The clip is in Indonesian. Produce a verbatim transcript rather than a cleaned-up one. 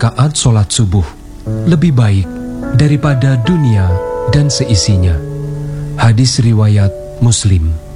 rakaat solat subuh lebih baik daripada dunia dan seisinya. Hadis riwayat Muslim.